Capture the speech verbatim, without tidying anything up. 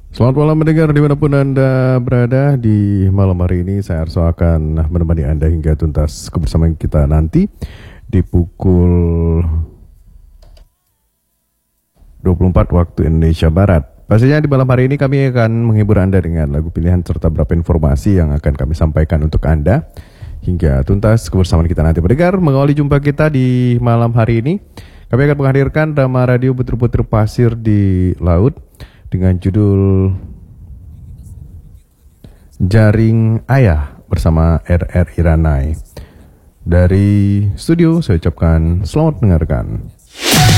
Selamat malam mendengar dimanapun Anda berada. Di malam hari ini saya Arso akan menemani Anda hingga tuntas kebersamaan kita nanti di pukul dua puluh empat waktu Indonesia Barat. Pastinya di malam hari ini kami akan menghibur Anda dengan lagu pilihan serta beberapa informasi yang akan kami sampaikan untuk Anda hingga tuntas kebersamaan kita nanti. Mendengar, mengawali jumpa kita di malam hari ini, kami akan menghadirkan drama radio Butir-Butir Pasir di Laut dengan judul Jaring Ayah bersama R R Iranai. Dari studio saya ucapkan selamat mendengarkan.